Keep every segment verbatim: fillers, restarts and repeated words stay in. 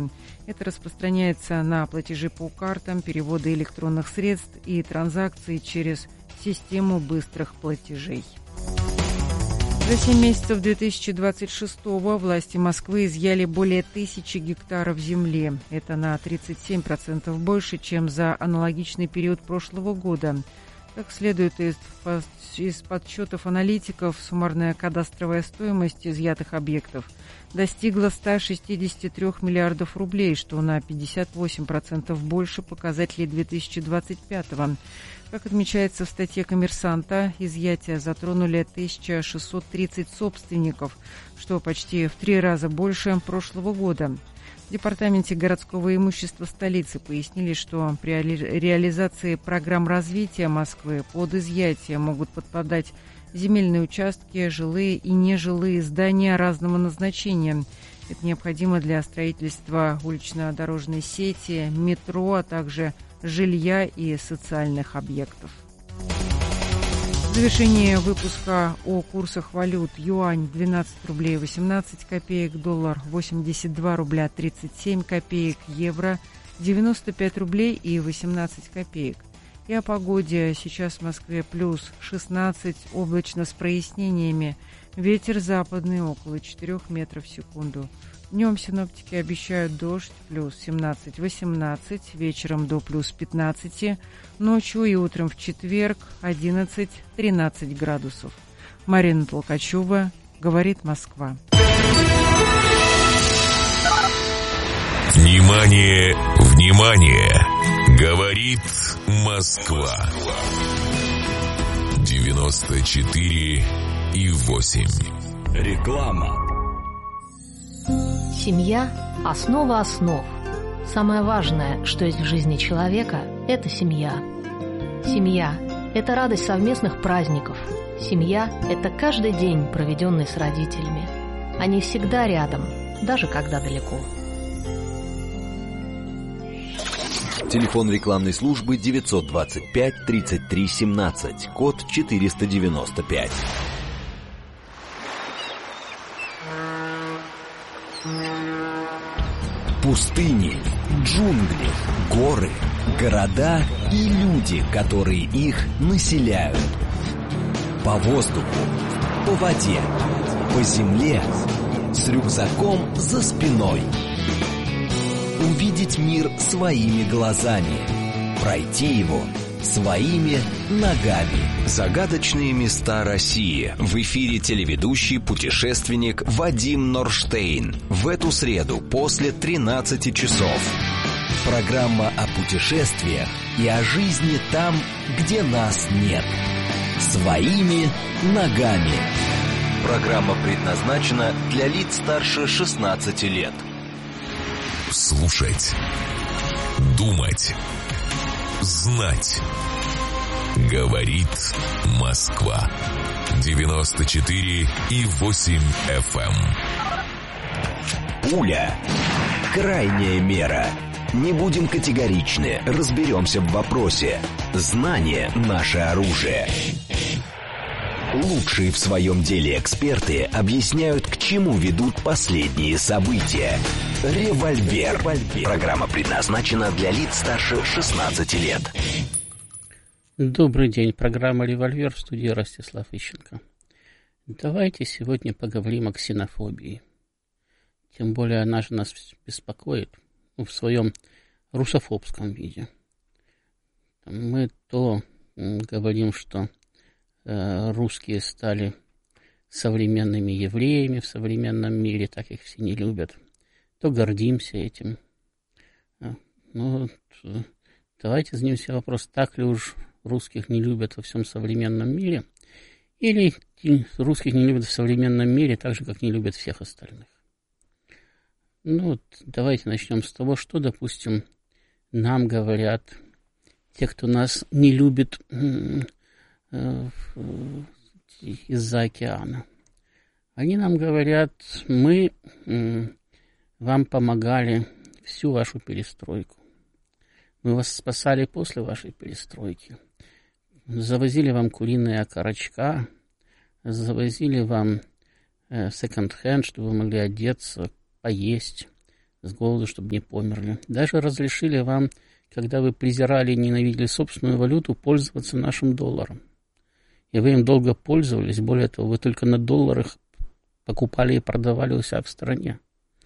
Это распространяется на платежи по картам, переводы электронных средств и транзакции через систему быстрых платежей. За семь месяцев две тысячи двадцать шестого власти Москвы изъяли более тысячи гектаров земли. Это на тридцать семь процентов больше, чем за аналогичный период прошлого года. Как следует из, из подсчетов аналитиков, суммарная кадастровая стоимость изъятых объектов достигла ста шестидесяти трёх миллиардов рублей, что на пятьдесят восемь процентов больше показателей две тысячи двадцать пятого. Как отмечается в статье «Коммерсанта», изъятия затронули тысяча шестьсот тридцать собственников, что почти в три раза больше прошлого года. В Департаменте городского имущества столицы пояснили, что при реализации программ развития Москвы под изъятие могут подпадать земельные участки, жилые и нежилые здания разного назначения. Это необходимо для строительства улично-дорожной сети, метро, а также жилья и социальных объектов. В завершении выпуска о курсах валют: юань двенадцать рублей восемнадцать копеек, доллар восемьдесят два рубля тридцать семь копеек, евро девяносто пять рублей и восемнадцать копеек. И о погоде. Сейчас в Москве плюс шестнадцать, облачно с прояснениями. Ветер западный около четырёх метров в секунду. Днем синоптики обещают дождь, плюс семнадцать-восемнадцать, вечером до плюс пятнадцати, ночью и утром в четверг одиннадцать-тринадцать градусов. Марина Толкачева, говорит Москва. Внимание, внимание! Говорит Москва. девяносто четыре и восемь. Реклама. Семья – основа основ. Самое важное, что есть в жизни человека – это семья. Семья – это радость совместных праздников. Семья – это каждый день, проведенный с родителями. Они всегда рядом, даже когда далеко. Телефон рекламной службы девятьсот двадцать пять тридцать три семнадцать, код четыреста девяносто пять. Пустыни, джунгли, горы, города и люди, которые их населяют. По воздуху, по воде, по земле, с рюкзаком за спиной. Увидеть мир своими глазами, пройти его своими ногами. Загадочные места России. В эфире телеведущий путешественник Вадим Норштейн. В эту среду после тринадцати часов. Программа о путешествиях и о жизни там, где нас нет. Своими ногами. Программа предназначена для лиц старше шестнадцати лет. Слушать, думать, знать. Говорит Москва. девяносто четыре и восемь эф эм. Пуля. Крайняя мера. Не будем категоричны, разберемся в вопросе. Знание – наше оружие. Лучшие в своем деле эксперты объясняют, к чему ведут последние события. Револьвер. Программа предназначена для лиц старше шестнадцати лет. Добрый день. Программа «Револьвер», в студии Ростислав Ищенко. Давайте сегодня поговорим о ксенофобии. Тем более она же нас беспокоит, ну, в своем русофобском виде. Мы то говорим, что э, русские стали современными евреями в современном мире, так их все не любят, то гордимся этим. Ну, давайте зададим себе вопрос, так ли уж русских не любят во всем современном мире, или русских не любят в современном мире так же, как не любят всех остальных. Ну, вот давайте начнем с того, что, допустим, нам говорят те, кто нас не любит э, из-за океана. Они нам говорят, мы э, вам помогали всю вашу перестройку. Мы вас спасали после вашей перестройки. Завозили вам куриные окорочка, завозили вам э, секонд-хенд, чтобы вы могли одеться, поесть. с голоду, чтобы не померли. Даже разрешили вам, когда вы презирали и ненавидели собственную валюту, пользоваться нашим долларом. И вы им долго пользовались. Более того, вы только на долларах покупали и продавали у себя в стране.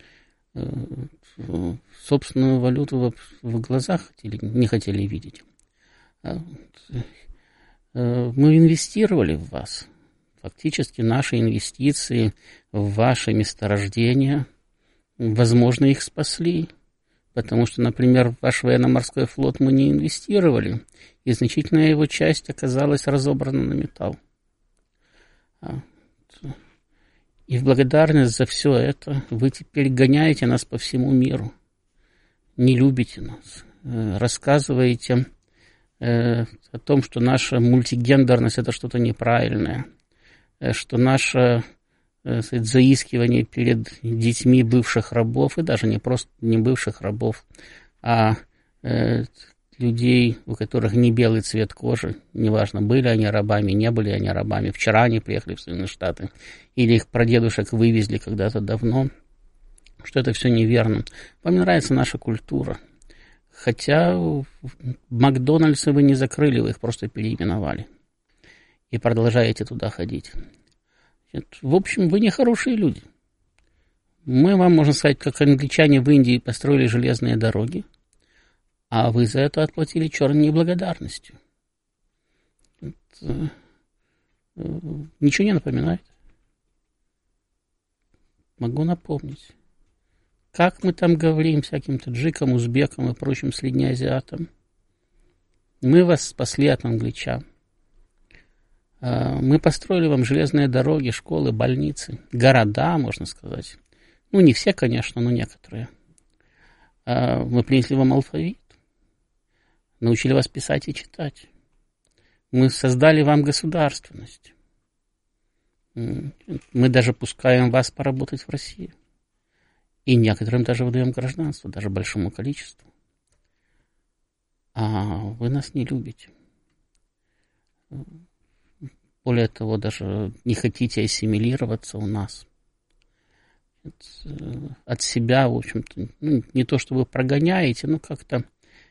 Собственную валюту вы в глазах хотели, не хотели видеть. Мы инвестировали в вас. Фактически наши инвестиции в ваши месторождения, возможно, их спасли. Потому что, например, в ваш военно-морской флот мы не инвестировали, и значительная его часть оказалась разобрана на металл. И в благодарность за все это вы теперь гоняете нас по всему миру, не любите нас, рассказываете о том, что наша мультигендерность – это что-то неправильное, что наше сказать, заискивание перед детьми бывших рабов, и даже не просто не бывших рабов, а э, людей, у которых не белый цвет кожи, неважно, были они рабами, не были они рабами, вчера они приехали в Соединенные Штаты, или их прадедушек вывезли когда-то давно, что это все неверно. Вам не нравится наша культура. Хотя Макдональдсы вы не закрыли, вы их просто переименовали. И продолжаете туда ходить. В общем, вы не хорошие люди. Мы вам, можно сказать, как англичане в Индии построили железные дороги, а вы за это отплатили черной неблагодарностью. Это, ничего не напоминает? Могу напомнить. Как мы там говорим всяким таджикам, узбекам и прочим среднеазиатам? Мы вас спасли от англичан. Мы построили вам железные дороги, школы, больницы, города, можно сказать. Ну, не все, конечно, но некоторые. Мы принесли вам алфавит, научили вас писать и читать. Мы создали вам государственность. Мы даже пускаем вас поработать в России. И некоторым даже выдаем гражданство, даже большому количеству. А вы нас не любите. Более того, даже не хотите ассимилироваться у нас. От себя, в общем-то, ну, не то, что вы прогоняете, но как-то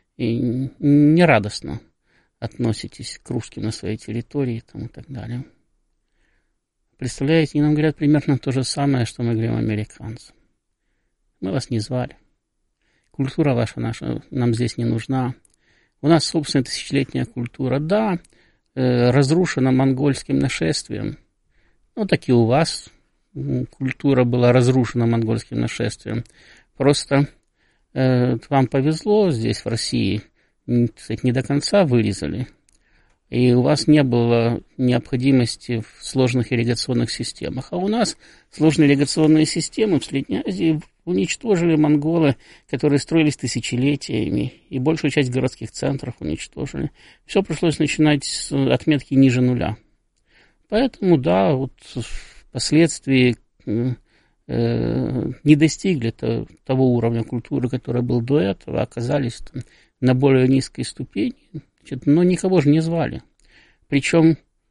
нерадостно относитесь к русским на своей территории там, и так далее. Представляете, и нам говорят примерно то же самое, что мы говорим американцам. Мы вас не звали. Культура ваша наша нам здесь не нужна. У нас собственная тысячелетняя культура. Да, э, разрушена монгольским нашествием. Ну, так и у вас культура была разрушена монгольским нашествием. Просто э, вам повезло здесь, в России, кстати, не до конца вырезали. И у вас не было необходимости в сложных ирригационных системах. А у нас сложные ирригационные системы в Средней Азии уничтожили монголы, которые строились тысячелетиями, и большую часть городских центров уничтожили. Все пришлось начинать с отметки ниже нуля. Поэтому, да, вот впоследствии э, не достигли -то, того уровня культуры, который был до этого, оказались там на более низкой ступени, значит, но никого же не звали. Причем,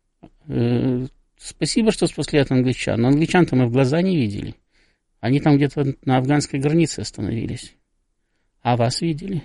э, спасибо, что спасли от англичан, но англичан-то мы в глаза не видели. Они там где-то на афганской границе остановились. А вас видели?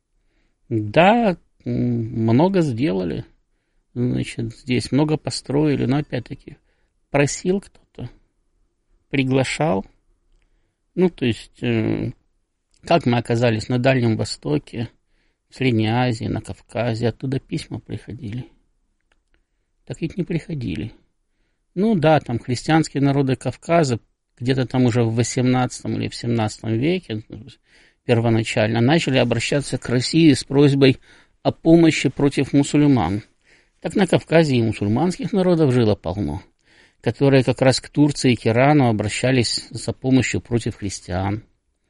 Да, много сделали. Значит, здесь много построили, но опять-таки просил кто-то, приглашал. Ну, то есть, э, как мы оказались на Дальнем Востоке, в Средней Азии, на Кавказе, оттуда письма приходили. Так ведь не приходили. Ну да, там христианские народы Кавказа, где-то там уже в восемнадцатом или в семнадцатом веке первоначально начали обращаться к России с просьбой о помощи против мусульман. Так на Кавказе и мусульманских народов жило полно, которые как раз к Турции и к Ирану обращались за помощью против христиан.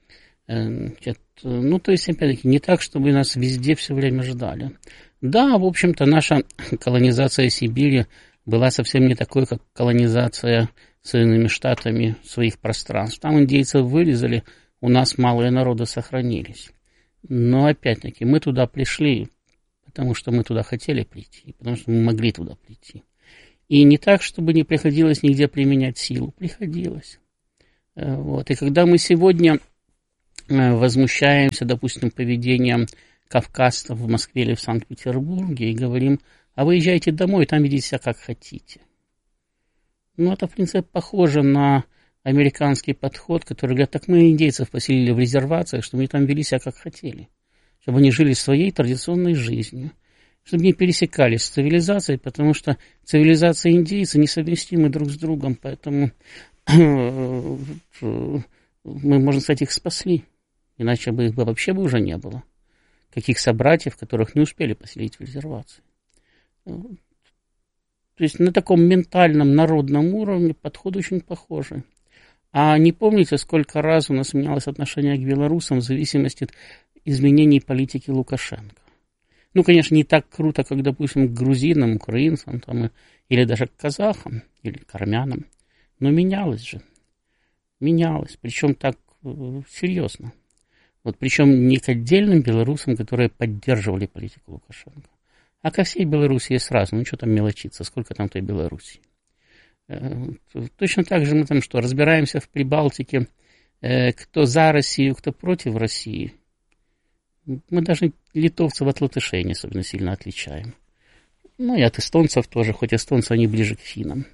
Ну, то есть, опять-таки, не так, чтобы нас везде все время ждали. Да, в общем-то, наша колонизация Сибири была совсем не такой, как колонизация Соединенными Штатами своих пространств. Там индейцев вырезали, у нас малые народы сохранились. Но, опять-таки, мы туда пришли, потому что мы туда хотели прийти, потому что мы могли туда прийти. И не так, чтобы не приходилось нигде применять силу. Приходилось. Вот. И когда мы сегодня возмущаемся, допустим, поведением кавказцев в Москве или в Санкт-Петербурге и говорим, а вы езжайте домой, там ведите себя как хотите. Ну, это, в принципе, похоже на американский подход, который говорит, так мы индейцев поселили в резервациях, чтобы они там вели себя как хотели, чтобы они жили своей традиционной жизнью, чтобы не пересекались с цивилизацией, потому что цивилизация и индейцы несовместимы друг с другом, поэтому мы, можно сказать, их спасли, иначе бы их бы вообще бы уже не было. Каких собратьев, которых не успели поселить в резервации. То есть на таком ментальном, народном уровне подход очень похожий. А не помните, сколько раз у нас менялось отношение к белорусам в зависимости от изменений политики Лукашенко? Ну, конечно, не так круто, как, допустим, к грузинам, украинцам, там, или даже к казахам, или к армянам. Но менялось же. Менялось. Причем так э, серьезно. Вот, причем не к отдельным белорусам, которые поддерживали политику Лукашенко, а ко всей Белоруссии сразу. Ну, что там мелочиться, сколько там той Белоруссии. Точно так же мы там что, разбираемся в Прибалтике, кто за Россию, кто против России. Мы даже литовцев от латышей не особенно сильно отличаем. Ну и от эстонцев тоже, хоть эстонцы они ближе к финнам.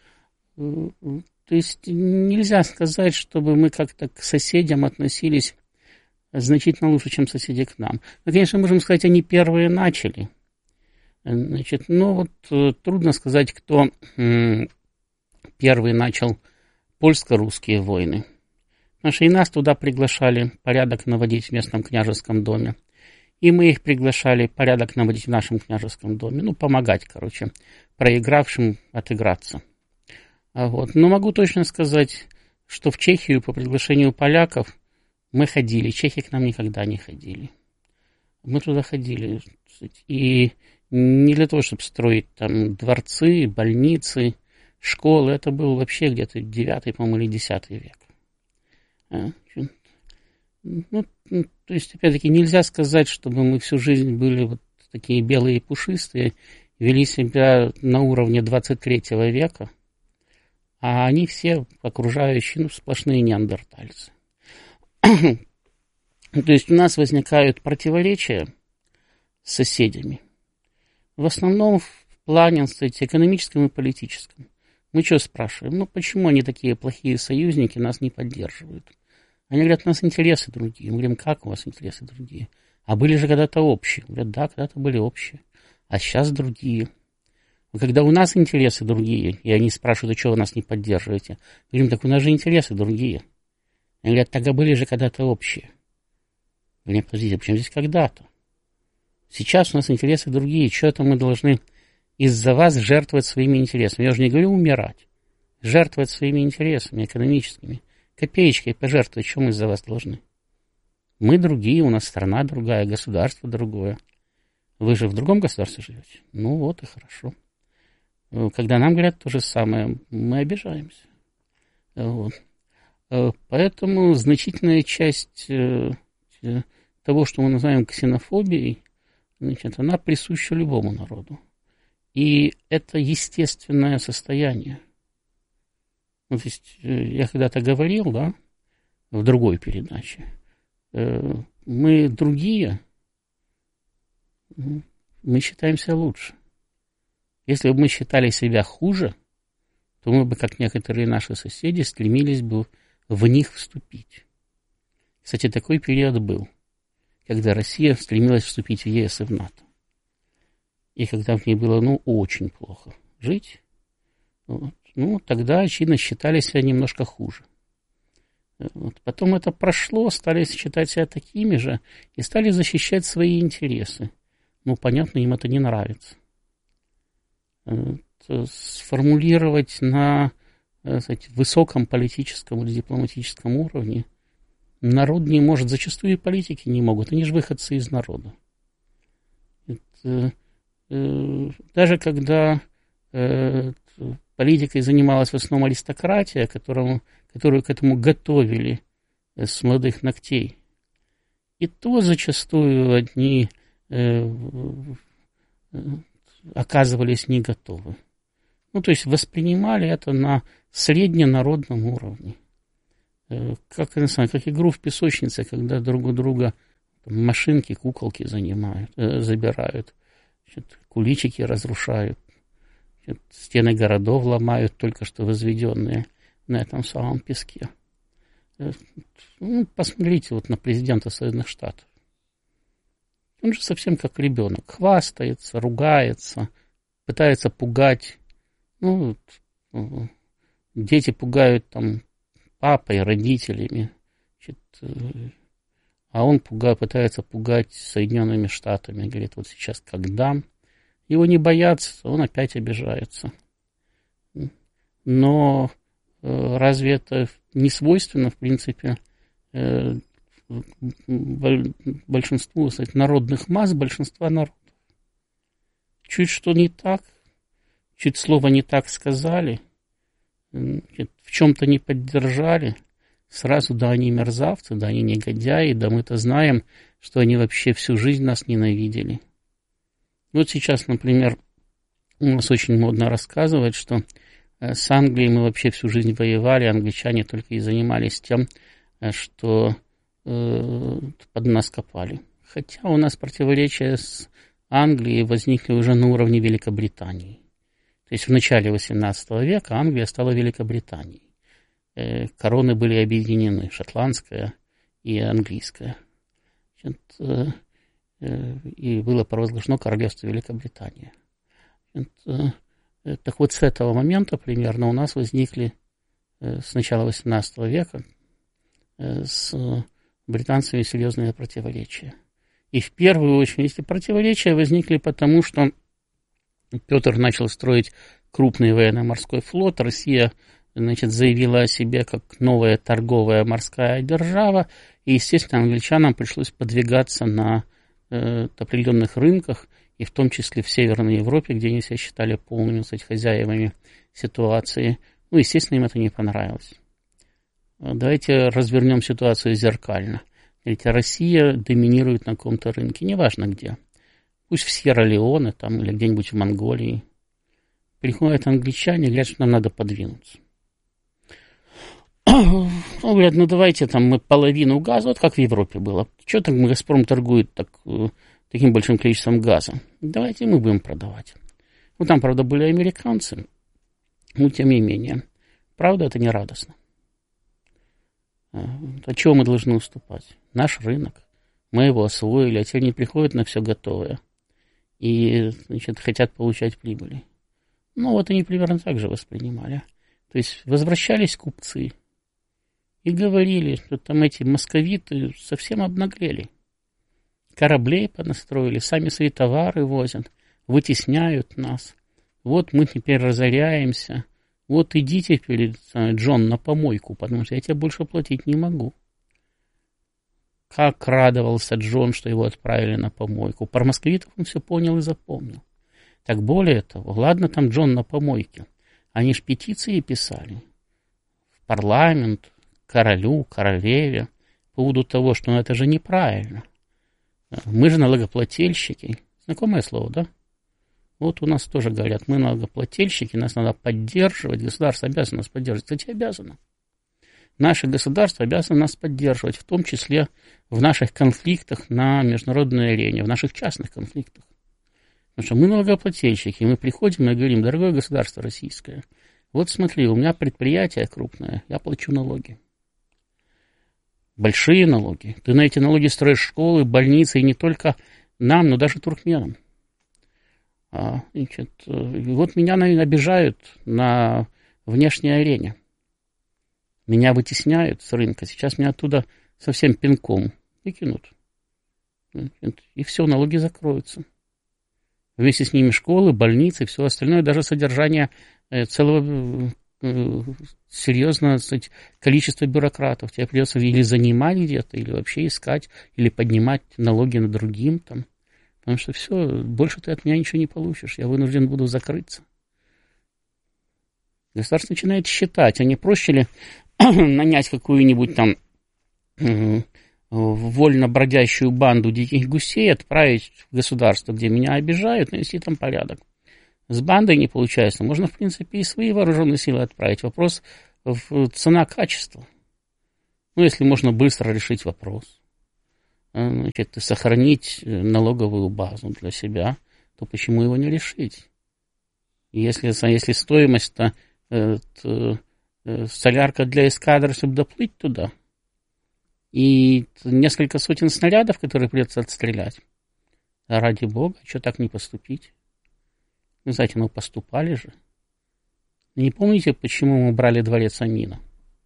То есть нельзя сказать, чтобы мы как-то к соседям относились значительно лучше, чем соседи к нам. Мы, конечно, можем сказать, они первые начали. Значит, но вот трудно сказать, кто первый начал польско-русские войны. Потому что и нас туда приглашали порядок наводить в местном княжеском доме. И мы их приглашали порядок наводить в нашем княжеском доме. Ну, помогать, короче, проигравшим отыграться. Вот. Но могу точно сказать, что в Чехию по приглашению поляков мы ходили. Чехи к нам никогда не ходили. Мы туда ходили. И не для того, чтобы строить там дворцы, больницы, школы. Это был вообще где-то девятый, по-моему, или десятый век. Ну, то есть, опять-таки, нельзя сказать, чтобы мы всю жизнь были вот такие белые и пушистые, вели себя на уровне двадцать третьего века, а они все окружающие, ну, сплошные неандертальцы. То есть у нас возникают противоречия с соседями. В основном в плане, кстати, экономическом и политическом. Мы что спрашиваем? Ну, почему они такие плохие союзники, нас не поддерживают? Они говорят, у нас интересы другие. Мы говорим, как у вас интересы другие? А были же когда-то общие. Говорят, да, когда-то были общие. А сейчас другие. Когда у нас интересы другие, и они спрашивают, а что вы нас не поддерживаете? Мы говорим, так у нас же интересы другие. Они говорят, тогда были же когда-то общие. Мы говорим, подождите, почему здесь когда-то? Сейчас у нас интересы другие. Что это мы должны из-за вас жертвовать своими интересами? Я уже не говорю умирать. Жертвовать своими интересами экономическими. Копеечкой пожертвовать, что мы из-за вас должны? Мы другие, у нас страна другая, государство другое. Вы же в другом государстве живете? Ну вот и хорошо. Когда нам говорят то же самое, мы обижаемся. Вот. Поэтому значительная часть того, что мы называем ксенофобией, значит, она присуща любому народу. И это естественное состояние. Ну, то есть, я когда-то говорил, да, в другой передаче, мы другие, мы считаемся лучше. Если бы мы считали себя хуже, то мы бы, как некоторые наши соседи, стремились бы в них вступить. Кстати, такой период был, когда Россия стремилась вступить в ЕС и в НАТО. И когда в ней было, ну, очень плохо жить, вот, ну, тогда, очевидно, считали себя немножко хуже. Вот. Потом это прошло, стали считать себя такими же и стали защищать свои интересы. Ну, понятно, им это не нравится. Вот. Сформулировать на, так сказать, высоком политическом или дипломатическом уровне народ не может, зачастую и политики не могут, они же выходцы из народа. Это, э, даже когда э, политикой занималась в основном аристократия, которому, которую к этому готовили с молодых ногтей, и то зачастую одни э, оказывались не готовы. Ну, то есть воспринимали это на средненародном уровне. как, не знаю, как игру в песочнице, когда друг у друга машинки, куколки занимают, э, забирают, значит, куличики разрушают, значит, стены городов ломают, только что возведенные на этом самом песке. Э, ну, посмотрите вот на президента Соединенных Штатов. Он же совсем как ребенок. Хвастается, ругается, пытается пугать. Ну, вот, дети пугают там папой, родителями. Значит, а он пуга, пытается пугать Соединенными Штатами. Говорит, вот сейчас как дам. Его не боятся, он опять обижается. Но разве это не свойственно, в принципе, большинству, кстати, народных масс, большинства народов? Чуть что не так, чуть слово не так сказали, в чем-то не поддержали, сразу, да, они мерзавцы, да, они негодяи, да, мы-то знаем, что они вообще всю жизнь нас ненавидели. Вот сейчас, например, у нас очень модно рассказывать, что с Англией мы вообще всю жизнь воевали, англичане только и занимались тем, что э, под нас копали. Хотя у нас противоречия с Англией возникли уже на уровне Великобритании. То есть в начале восемнадцатого века Англия стала Великобританией. Э, короны были объединены, шотландская и английская. Значит, э, э, и было провозглашено королевство Великобритания. Значит, э, так вот с этого момента примерно у нас возникли э, с начала восемнадцатого века э, с британцами серьезные противоречия. И в первую очередь эти противоречия возникли потому, что Петр начал строить крупный военно-морской флот, Россия, значит, заявила о себе как новая торговая морская держава, и, естественно, англичанам пришлось подвигаться на э, определенных рынках, и в том числе в Северной Европе, где они себя считали полными, кстати, хозяевами ситуации. Ну, естественно, им это не понравилось. Давайте развернем ситуацию зеркально. Ведь Россия доминирует на каком-то рынке, неважно где. Пусть в Сьерра-Леоне там, или где-нибудь в Монголии. Приходят англичане, говорят, что нам надо подвинуться. Ну, говорят, ну давайте там мы половину газа, вот как в Европе было. Что так Газпром торгует так, таким большим количеством газа? Давайте мы будем продавать. Ну, там, правда, были американцы, но тем не менее. Правда, это не радостно. От чего мы должны уступать? Наш рынок. Мы его освоили, а теперь не приходят на все готовое. И, значит, хотят получать прибыли. Ну, вот они примерно так же воспринимали. То есть возвращались купцы и говорили, что там эти московиты совсем обнаглели. Кораблей понастроили, сами свои товары возят, вытесняют нас. Вот мы теперь разоряемся. Вот иди теперь, Джон, на помойку, потому что я тебе больше платить не могу. Как радовался Джон, что его отправили на помойку. Про московитов он все понял и запомнил. Так более того, ладно там Джон на помойке. Они ж петиции писали в парламент, королю, королеве, по поводу того, что ну, это же неправильно. Мы же налогоплательщики. Знакомое слово, да? Вот у нас тоже говорят, мы налогоплательщики, нас надо поддерживать, государство обязано нас поддерживать. Кстати, обязано. Наше государство обязано нас поддерживать, в том числе в наших конфликтах на международной арене, в наших частных конфликтах. Потому что мы налогоплательщики, мы приходим и говорим, дорогое государство российское, вот смотри, у меня предприятие крупное, я плачу налоги. Большие налоги. Ты на эти налоги строишь школы, больницы, и не только нам, но даже туркменам. А, значит, вот меня обижают на внешней арене. Меня вытесняют с рынка. Сейчас меня оттуда совсем пинком выкинут. И все, налоги закроются. Вместе с ними школы, больницы, все остальное, даже содержание целого серьезного, кстати, количества бюрократов. Тебе придется или занимать где-то, или вообще искать, или поднимать налоги на другим там. Потому что все, больше ты от меня ничего не получишь. Я вынужден буду закрыться. Государство начинает считать, а не проще ли нанять какую-нибудь там э, вольно бродящую банду диких гусей, отправить в государство, где меня обижают, навести там порядок. С бандой не получается. Можно, в принципе, и свои вооруженные силы отправить. Вопрос в цена-качество. Ну, если можно быстро решить вопрос, значит, сохранить налоговую базу для себя, то почему его не решить? Если, если стоимость-то э, э, солярка для эскадры, чтобы доплыть туда, и несколько сотен снарядов, которые придется отстрелять, ради бога, что так не поступить? Вы знаете, ну поступали же. Не помните, почему мы брали дворец Амина?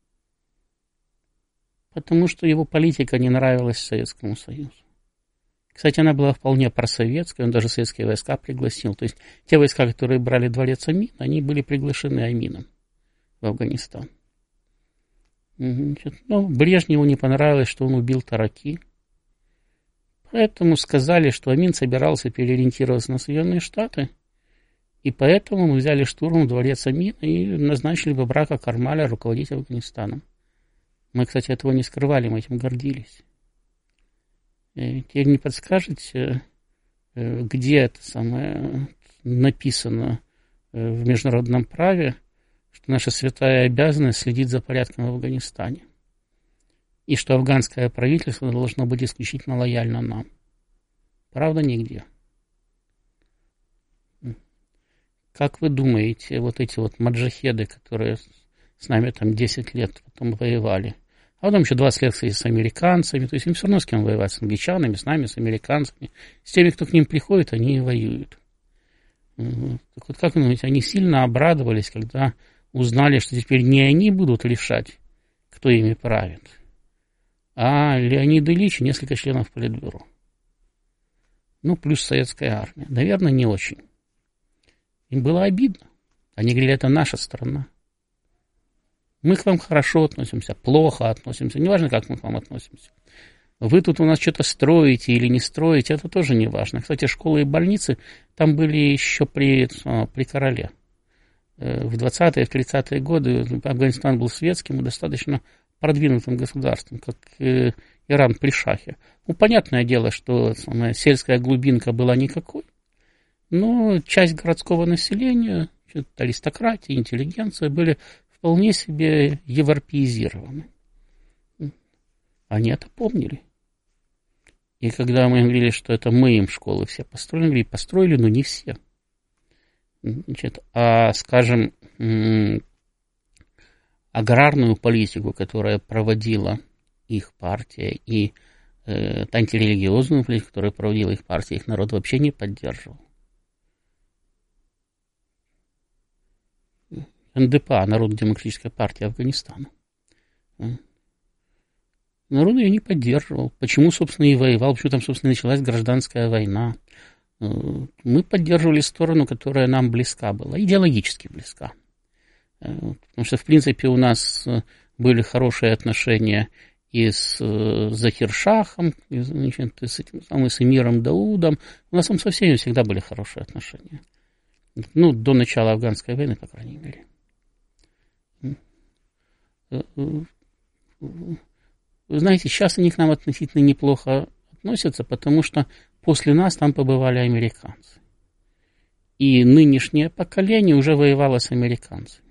Потому что его политика не нравилась Советскому Союзу. Кстати, она была вполне просоветская, он даже советские войска пригласил. То есть те войска, которые брали дворец Амин, они были приглашены Амином в Афганистан. Но Брежневу не понравилось, что он убил Тараки. Поэтому сказали, что Амин собирался переориентироваться на Соединенные Штаты. И поэтому мы взяли штурмом дворец Амина и назначили Бабрака Кармаля руководить Афганистаном. Мы, кстати, этого не скрывали, мы этим гордились. Теперь не подскажете, где это самое написано в международном праве, что наша святая обязанность следить за порядком в Афганистане. И что афганское правительство должно быть исключительно лояльно нам. Правда, нигде. Как вы думаете, вот эти вот маджахеды, которые с нами там десять лет потом воевали, а потом еще двадцать лет с американцами, то есть им все равно с кем воевать, с англичанами, с нами, с американцами, с теми, кто к ним приходит, они и воюют. Так вот, как вы думаете, они сильно обрадовались, когда узнали, что теперь не они будут решать, кто ими правит, а Леонид Ильич и несколько членов Политбюро. Ну, плюс советская армия. Наверное, не очень. Им было обидно. Они говорили, это наша страна. Мы к вам хорошо относимся, плохо относимся. Неважно, как мы к вам относимся. Вы тут у нас что-то строите или не строите, это тоже не важно. Кстати, школы и больницы там были еще при, при короле. В двадцатые, в тридцатые годы Афганистан был светским и достаточно продвинутым государством, как Иран при шахе. Ну, понятное дело, что самая сельская глубинка была никакой, но часть городского населения, аристократия, интеллигенция были вполне себе европеизированы. Они это помнили. И когда мы говорили, что это мы им школы все построили, говорили, построили, но не все. Значит, а, скажем, аграрную политику, которая проводила их партия, и э, антирелигиозную политику, которую проводила их партия, их народ вообще не поддерживал. эн дэ пэ а, Народно-демократическая партия Афганистана. Народ ее не поддерживал. Почему, собственно, и воевал, почему там, собственно, началась гражданская война. Мы поддерживали сторону, которая нам близка была, идеологически близка. Потому что, в принципе, у нас были хорошие отношения и с Захир-Шахом, и, значит, и с этим самым, и с эмиром Даудом. У нас там со всеми всегда были хорошие отношения. Ну, до начала афганской войны, по крайней мере. Вы знаете, сейчас они к нам относительно неплохо относятся, потому что после нас там побывали американцы. И нынешнее поколение уже воевало с американцами.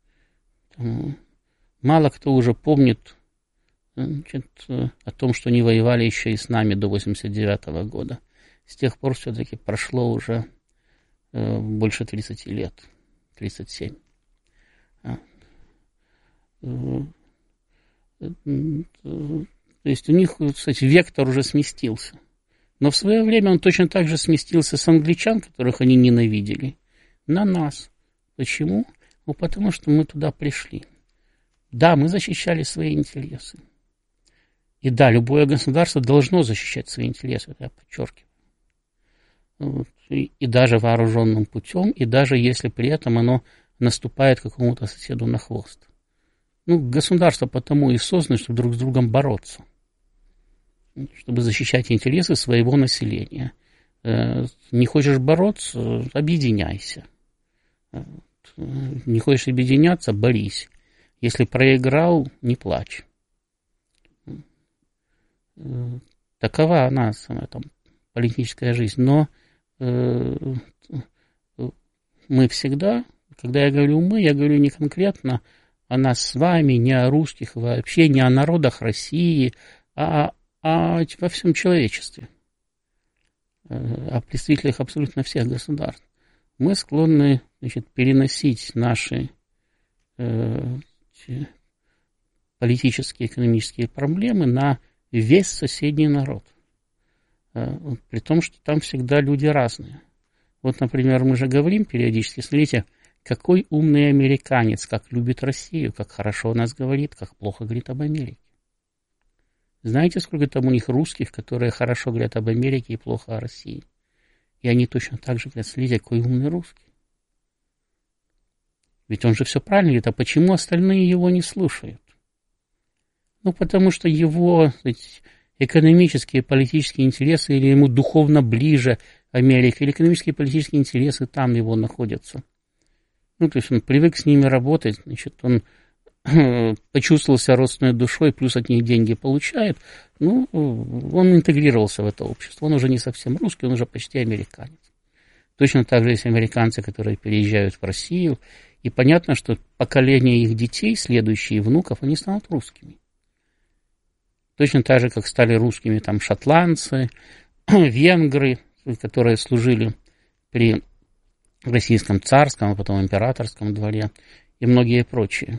Мало кто уже помнит, значит, о том, что они воевали еще и с нами до восемьдесят девятого года. С тех пор все-таки прошло уже больше тридцати лет, тридцать семь. То есть у них, кстати, вектор уже сместился. Но в свое время он точно так же сместился с англичан, которых они ненавидели, на нас. Почему? Ну, потому что мы туда пришли. Да, мы защищали свои интересы. И да, любое государство должно защищать свои интересы, это я подчеркиваю. Вот. И, и даже вооруженным путем, и даже если при этом оно наступает какому-то соседу на хвост. Ну, государство потому и создано, чтобы друг с другом бороться. Чтобы защищать интересы своего населения. Не хочешь бороться — объединяйся. Не хочешь объединяться — борись. Если проиграл, не плачь. Такова она, самая там политическая жизнь. Но э, мы всегда, когда я говорю мы, я говорю не конкретно о нас с вами, не о русских вообще, не о народах России, а, а во всем человечестве, о представителях абсолютно всех государств. Мы склонны, значит, переносить наши э, политические, экономические проблемы на весь соседний народ. Э, при том, что там всегда люди разные. Вот, например, мы же говорим периодически, смотрите, какой умный американец, как любит Россию, как хорошо о нас говорит, как плохо говорит об Америке. Знаете, сколько там у них русских, которые хорошо говорят об Америке и плохо о России? И они точно так же говорят, смотрите, какой умный русский. Ведь он же все правильно говорит, а почему остальные его не слушают? Ну, потому что его сказать, экономические, политические интересы или ему духовно ближе Америка, или экономические и политические интересы там его находятся. Ну, то есть он привык с ними работать, значит, он почувствовал себя родственной душой, плюс от них деньги получает, ну, он интегрировался в это общество. Он уже не совсем русский, он уже почти американец. Точно так же есть американцы, которые переезжают в Россию, и понятно, что поколение их детей, следующие внуков, они станут русскими. Точно так же, как стали русскими там шотландцы, венгры, которые служили при российском царском, а потом императорском дворе, и многие прочие.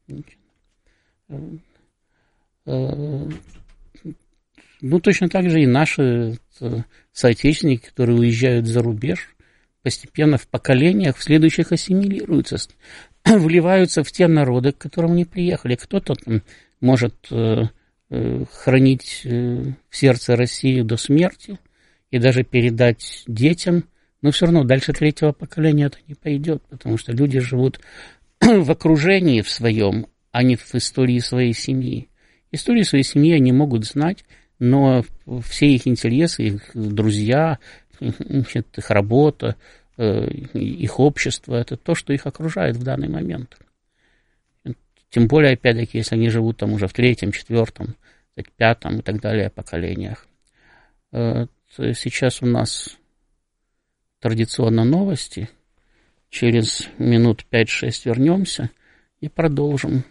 Ну, точно так же и наши соотечественники, которые уезжают за рубеж, постепенно в поколениях в следующих ассимилируются, вливаются в те народы, к которым они приехали. Кто-то там может хранить в сердце Россию до смерти и даже передать детям, но все равно дальше третьего поколения это не пойдет, потому что люди живут в окружении в своем, а не в истории своей семьи. Историю своей семьи они могут знать, но все их интересы, их друзья, их работа, их общество, это то, что их окружает в данный момент. Тем более, опять-таки, если они живут там уже в третьем, четвертом, пятом и так далее поколениях. Сейчас у нас традиционно новости. Через минут пять-шесть вернемся и продолжим.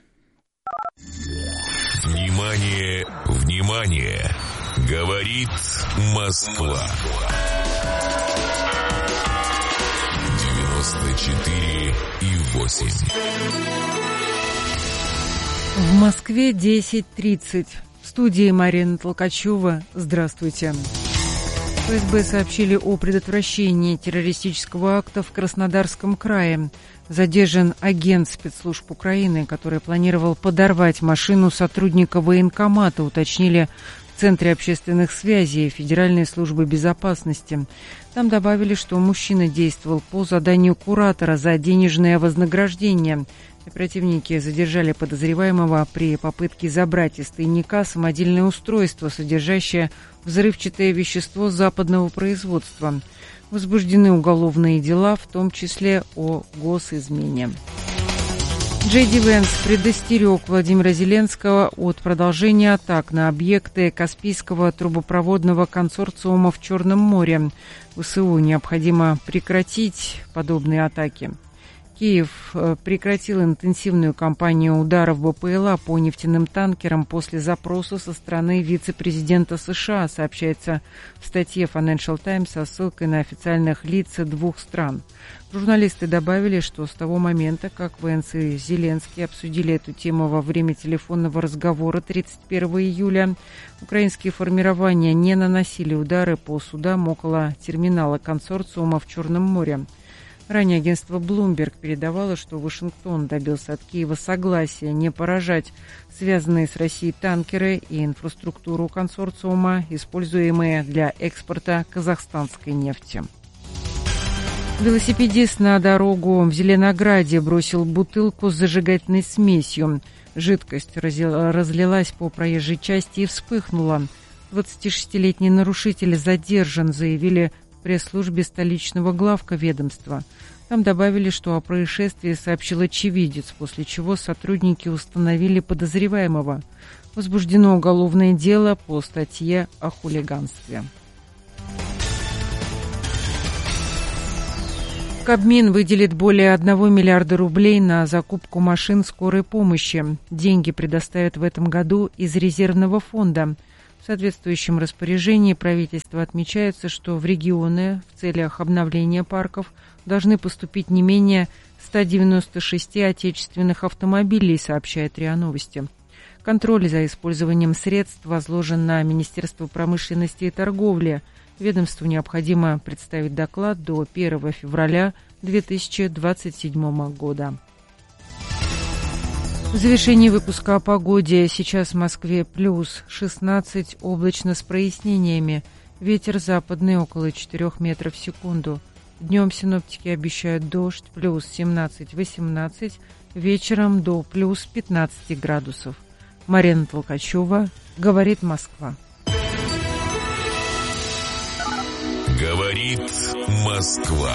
Внимание, внимание! Говорит Москва. девяносто четыре и восемь. В Москве десять тридцать. В студии Марина Толкачева. Здравствуйте. В ФСБ сообщили о предотвращении террористического акта в Краснодарском крае. Задержан агент спецслужб Украины, который планировал подорвать машину сотрудника военкомата, уточнили в Центре общественных связей Федеральной службы безопасности. Там добавили, что мужчина действовал по заданию куратора за денежное вознаграждение. Оперативники задержали подозреваемого при попытке забрать из тайника самодельное устройство, содержащее взрывчатое вещество западного производства. Возбуждены уголовные дела, в том числе о госизмене. Джей Ди Венс предостерег Владимира Зеленского от продолжения атак на объекты Каспийского трубопроводного консорциума в Черном море. ВСУ необходимо прекратить подобные атаки. Киев прекратил интенсивную кампанию ударов Бэ Пэ Эл А по нефтяным танкерам после запроса со стороны вице-президента США, сообщается в статье Financial Times со ссылкой на официальных лиц двух стран. Журналисты добавили, что с того момента, как Венс и Зеленский обсудили эту тему во время телефонного разговора тридцать первого июля, украинские формирования не наносили удары по судам около терминала консорциума в Черном море. Ранее агентство Bloomberg передавало, что Вашингтон добился от Киева согласия не поражать связанные с Россией танкеры и инфраструктуру консорциума, используемые для экспорта казахстанской нефти. Велосипедист на дорогу в Зеленограде бросил бутылку с зажигательной смесью. Жидкость разлилась по проезжей части и вспыхнула. двадцатишестилетний нарушитель задержан, заявили в пресс-службе столичного главка ведомства. Там добавили, что о происшествии сообщил очевидец, после чего сотрудники установили подозреваемого. Возбуждено уголовное дело по статье о хулиганстве. В Кабмин выделит более одного миллиарда рублей на закупку машин скорой помощи. Деньги предоставят в этом году из резервного фонда. В соответствующем распоряжении правительства отмечается, что в регионы в целях обновления парков должны поступить не менее ста девяноста шести отечественных автомобилей, сообщает РИА Новости. Контроль за использованием средств возложен на Министерство промышленности и торговли. Ведомству необходимо представить доклад до первого февраля две тысячи двадцать седьмого года. В завершении выпуска о погоде. Сейчас в Москве плюс шестнадцать, облачно с прояснениями. Ветер западный около четырёх метров в секунду. Днем синоптики обещают дождь, плюс семнадцать-восемнадцать, вечером до плюс пятнадцати градусов. Марина Толкачева, говорит Москва. Говорит Москва.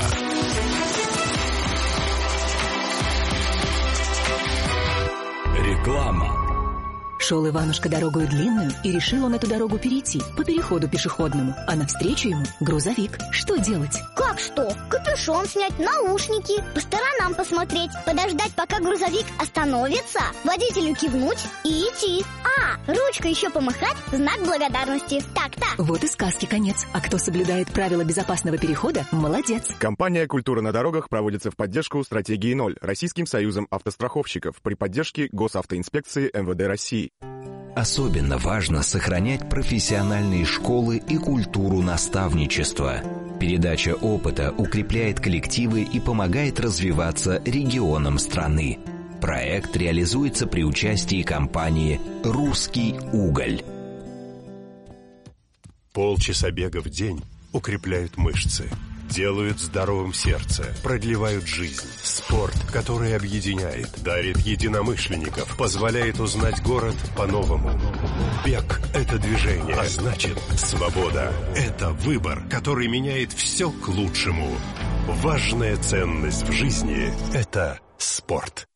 Реклама. Шел Иванушка дорогою длинную, и решил он эту дорогу перейти по переходу пешеходному, а навстречу ему грузовик. Что делать? Как что? Капюшон снять, наушники, по сторонам посмотреть, подождать, пока грузовик остановится, водителю кивнуть и идти. А, ручкой еще помахать, знак благодарности. Так-то. Вот и сказки конец. А кто соблюдает правила безопасного перехода, молодец. Компания «Культура на дорогах» проводится в поддержку стратегии ноль Российским союзом автостраховщиков при поддержке Госавтоинспекции эм вэ дэ России. Особенно важно сохранять профессиональные школы и культуру наставничества. Передача опыта укрепляет коллективы и помогает развиваться регионам страны. Проект реализуется при участии компании «Русский уголь». Полчаса бега в день укрепляют мышцы, делают здоровым сердце, продлевают жизнь. Спорт, который объединяет, дарит единомышленников, позволяет узнать город по-новому. Бег – это движение, а значит, свобода – это выбор, который меняет все к лучшему. Важная ценность в жизни – это спорт.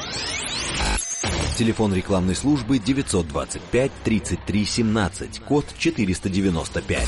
Телефон рекламной службы девятьсот двадцать пять тридцать три семнадцать, код четыреста девяносто пять.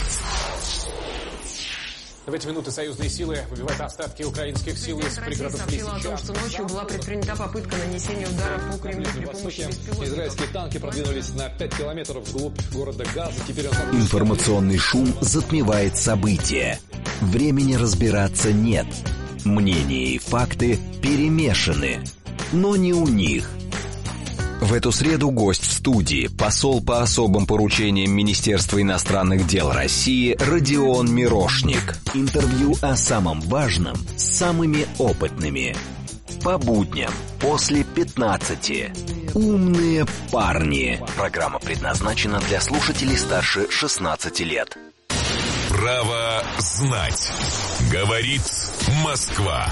В эти минуты союзные силы выбивают остатки украинских сил из пригородов Лисичанска. Россия сообщила о том, что ночью была предпринята попытка нанесения ударов по Кремлю при помощи беспилотников. Израильские танки продвинулись на пять километров вглубь города Газа. Теперь он... Информационный шум затмевает события. Времени разбираться нет. Мнения и факты перемешаны. Но не у них. В эту среду гость в студии, посол по особым поручениям Министерства иностранных дел России Родион Мирошник. Интервью о самом важном с самыми опытными. По будням после пятнадцати. Умные парни. Программа предназначена для слушателей старше шестнадцати лет. Право знать. Говорит Москва.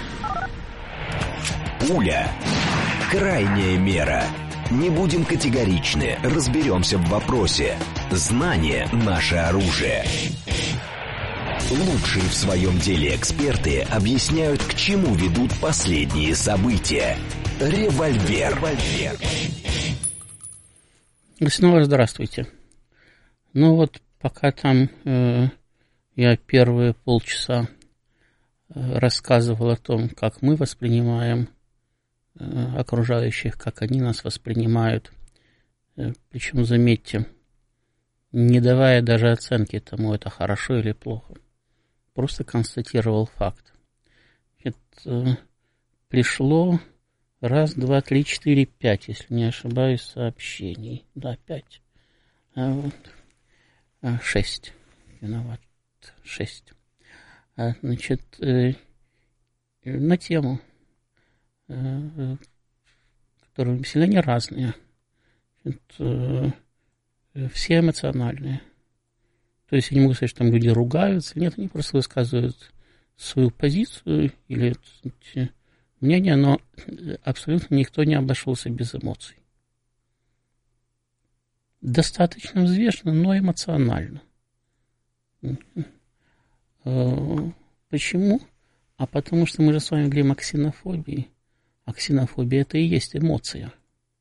Пуля. Крайняя мера. Не будем категоричны, разберемся в вопросе. Знание – наше оружие. Лучшие в своем деле эксперты объясняют, к чему ведут последние события. Револьвер. Револьвер. Снова здравствуйте. Ну вот, пока там э, я первые полчаса э, рассказывал о том, как мы воспринимаем окружающих, как они нас воспринимают. Причем, заметьте, не давая даже оценки тому, это хорошо или плохо. Просто констатировал факт. Это пришло раз, два, три, четыре, пять, если не ошибаюсь, сообщений. Да, пять. А вот а, шесть. Виноват. Шесть. А, значит, э, на тему, которые сильно не разные. Это, все эмоциональные. То есть я не могу сказать, что там люди ругаются. Нет, они просто высказывают свою позицию или мнение, но абсолютно никто не обошелся без эмоций. Достаточно взвешенно, но эмоционально. Почему? А потому что мы же с вами говорим о ксенофобии. А ксенофобия – это и есть эмоция.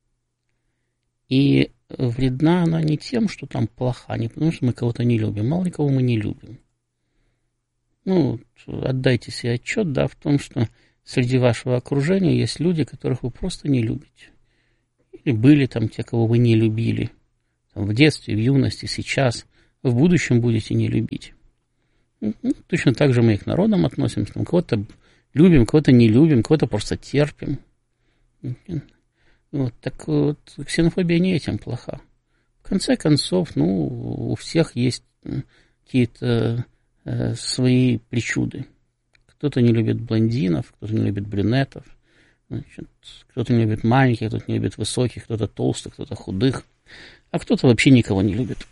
И вредна она не тем, что там плоха, не потому что мы кого-то не любим. Мало ли кого мы не любим. ну, отдайте себе отчет, да, в том, что среди вашего окружения есть люди, которых вы просто не любите. Или были там те, кого вы не любили. Там, в детстве, в юности, сейчас. В будущем будете не любить. Ну, точно так же мы и к народам относимся. Там, кого-то любим, кого-то не любим, кого-то просто терпим. Вот, так вот, ксенофобия не этим плоха. В конце концов, ну, у всех есть какие-то э, свои причуды. Кто-то не любит блондинов, кто-то не любит брюнетов, значит, кто-то не любит маленьких, кто-то не любит высоких, кто-то толстых, кто-то худых, а кто-то вообще никого не любит.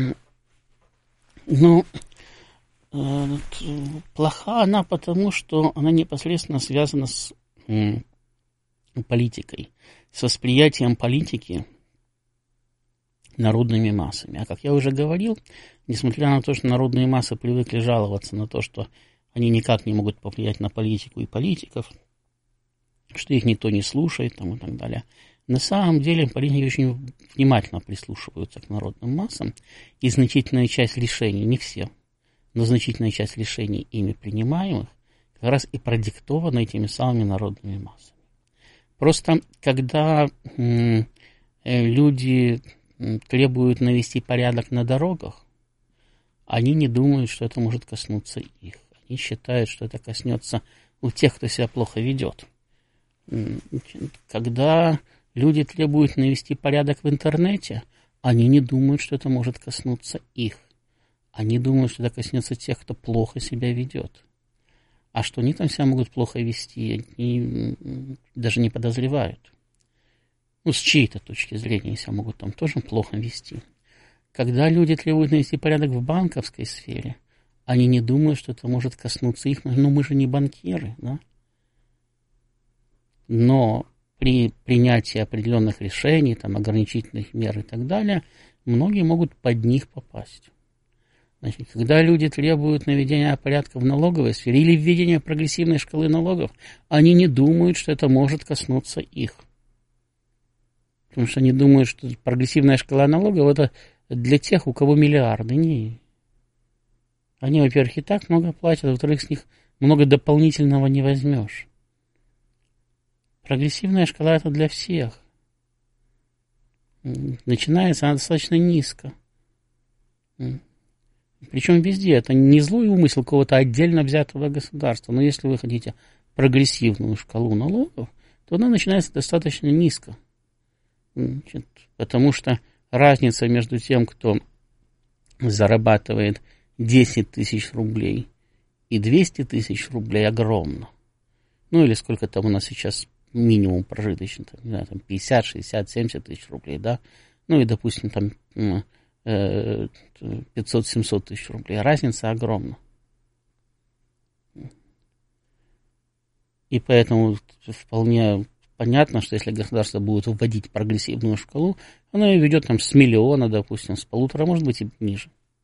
Но э, плоха она потому, что она непосредственно связана с э, политикой, с восприятием политики народными массами. А как я уже говорил, несмотря на то, что народные массы привыкли жаловаться на то, что они никак не могут повлиять на политику и политиков, что их никто не слушает там, и так далее, на самом деле политики очень внимательно прислушиваются к народным массам, и значительная часть решений, не все, но значительная часть решений ими принимаемых как раз и продиктована этими самыми народными массами. Просто когда м, люди требуют навести порядок на дорогах, они не думают, что это может коснуться их. Они считают, что это коснется у тех, кто себя плохо ведет. Когда люди требуют навести порядок в интернете, они не думают, что это может коснуться их. Они думают, что это коснется тех, кто плохо себя ведет. А что они там себя могут плохо вести, они даже не подозревают. Ну, с чьей-то точки зрения они себя могут там тоже плохо вести. Когда люди требуют навести порядок в банковской сфере, они не думают, что это может коснуться их. Ну, мы же не банкиры, да? Но при принятии определенных решений, там, ограничительных мер и так далее, многие могут под них попасть. Значит, когда люди требуют наведения порядка в налоговой сфере или введения прогрессивной шкалы налогов, они не думают, что это может коснуться их. Потому что они думают, что прогрессивная шкала налогов – это для тех, у кого миллиарды. Не. Они, во-первых, и так много платят, а во-вторых, с них много дополнительного не возьмешь. Прогрессивная шкала – это для всех. Начинается она достаточно низко. Причем везде. Это не злой умысел какого-то отдельно взятого государства. Но если вы хотите прогрессивную шкалу налогов, то она начинается достаточно низко. Значит, потому что разница между тем, кто зарабатывает десять тысяч рублей и двести тысяч рублей, огромна. Ну, или сколько там у нас сейчас минимум прожиточный, там, не знаю, там пятьдесят, шестьдесят, семьдесят тысяч рублей, да? Ну, и, допустим, там пятьсот-семьсот тысяч рублей. Разница огромна. И поэтому вполне понятно, что если государство будет вводить прогрессивную шкалу, оно ее ведет там с миллиона, допустим, с полутора, может быть, и ниже.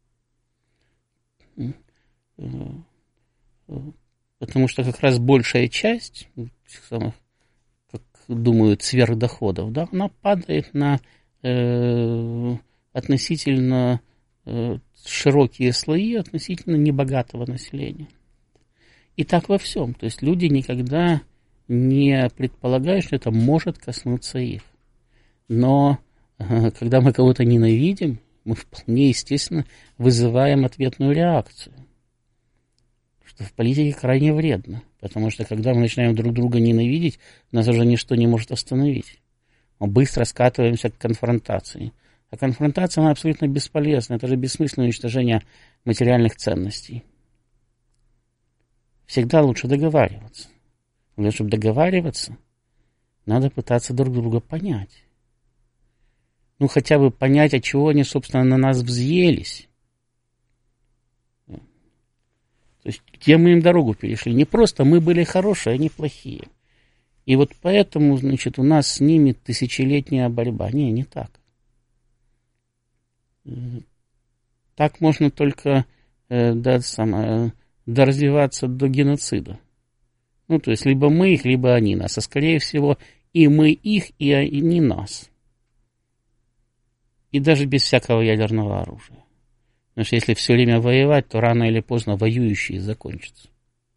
Потому что как раз большая часть этих самых, как думают, сверхдоходов, да, она падает на э, относительно э, широкие слои относительно небогатого населения. И так во всем. То есть люди никогда не предполагают, что это может коснуться их. Но э, когда мы кого-то ненавидим, мы вполне естественно вызываем ответную реакцию. Что в политике крайне вредно. Потому что когда мы начинаем друг друга ненавидеть, нас уже ничто не может остановить. Мы быстро скатываемся к конфронтации. А конфронтация, она абсолютно бесполезна. Это же бессмысленное уничтожение материальных ценностей. Всегда лучше договариваться. Но чтобы договариваться, надо пытаться друг друга понять. Ну, хотя бы понять, от чего они, собственно, на нас взъелись. То есть, где мы им дорогу перешли. Не просто мы были хорошие, они плохие. И вот поэтому, значит, у нас с ними тысячелетняя борьба. Не, не так. Так можно только э, да, самое, доразвиваться до геноцида. Ну, то есть, либо мы их, либо они нас. А скорее всего, и мы их, и они нас. И даже без всякого ядерного оружия. Потому что если все время воевать, то рано или поздно воюющие закончатся.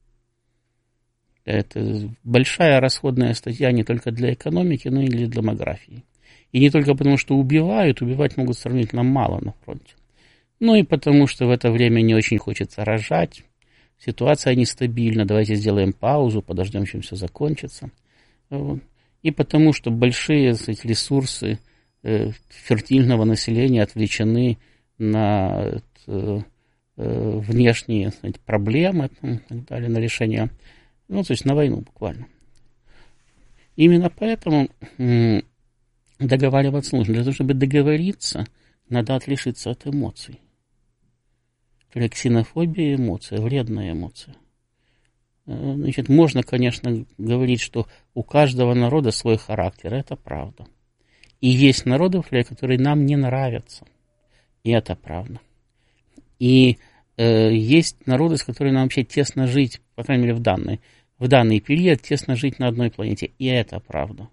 Это большая расходная статья не только для экономики, но и для демографии. И не только потому, что убивают, убивать могут сравнительно мало на фронте. Ну и потому, что в это время не очень хочется рожать. Ситуация нестабильна, давайте сделаем паузу, подождем, чем все закончится. Вот. И потому, что большие эти ресурсы э, фертильного населения отвлечены на э, э, внешние, знаете, проблемы там, и так далее, на решение, ну, то есть на войну буквально. Именно поэтому м- договариваться нужно. Для того, чтобы договориться, надо отрешиться от эмоций. Ксенофобия — эмоция, вредная эмоция. Значит, можно, конечно, говорить, что у каждого народа свой характер, это правда. И есть народы, которые нам не нравятся, и это правда. И э, есть народы, с которыми нам вообще тесно жить, по крайней мере, в данный, в данный период, тесно жить на одной планете, и это правда.